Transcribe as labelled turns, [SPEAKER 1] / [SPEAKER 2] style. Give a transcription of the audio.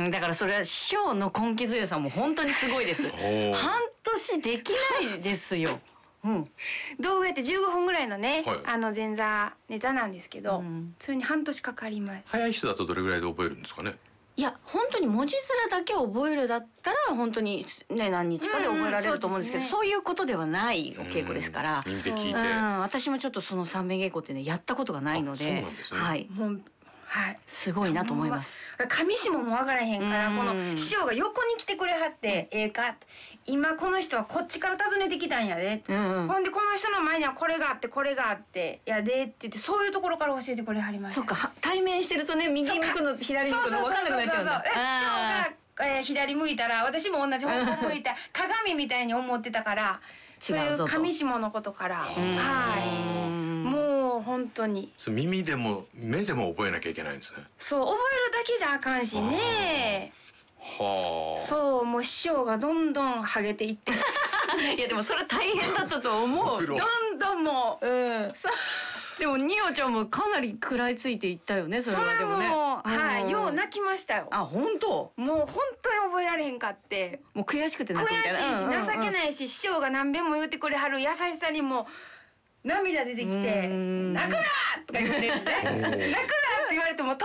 [SPEAKER 1] だからそれは師匠の根気強さも本当にすごいです。半年できないですよ。
[SPEAKER 2] 動画やって15分ぐらいのね、
[SPEAKER 3] はい、
[SPEAKER 2] 前座ネタなんですけど、それに半年かかります。
[SPEAKER 3] 早い人だとどれぐらいで覚えるんですかね。
[SPEAKER 1] いや本当に文字面だけ覚えるだったら本当にね何日かで覚えられると思うんですけど、そういうことではないお稽古ですから。
[SPEAKER 3] 見て聞いて。
[SPEAKER 1] 私もちょっとその三面稽古ってねやったことがないので、
[SPEAKER 3] そうなんですね。
[SPEAKER 1] はい。
[SPEAKER 2] もうはい
[SPEAKER 1] すごいなと思います。
[SPEAKER 2] 上下も分からへんから、この師匠が横に来てくれはってええか、今この人はこっちから訪ねてきたんやで、ほんでこの人の前にはこれがあってこれがあってやでって言って、そういうところから教えてくれはりました。
[SPEAKER 1] そうか、対面してるとね、右向くの左向くの分かんなくなっちゃうんだ。
[SPEAKER 2] 師匠が左向いたら私も同じ方向向いた鏡みたいに思ってたから、そういう上下のことから、はい、もう本当に
[SPEAKER 3] 耳でも目でも覚えなきゃいけないんですね。
[SPEAKER 2] そう、覚えるだけじゃあかんしね。
[SPEAKER 3] はあ。
[SPEAKER 2] そう、もう師匠がどんどんハゲていって
[SPEAKER 1] いやでもそれ大変だったと思う。
[SPEAKER 2] どんどんもう
[SPEAKER 1] でもニオちゃんもかなり食らいついていったよね。それはでもね、
[SPEAKER 2] はい、よう泣きましたよ。
[SPEAKER 1] あ、本当。
[SPEAKER 2] もう本当に覚えられへんかって、
[SPEAKER 1] もう悔しくて泣くみたいな。
[SPEAKER 2] 悔しいし情けないし、師匠が何遍も言ってくれはる優しさにも涙出てきて、泣くなとか言ってね、泣くなって言われても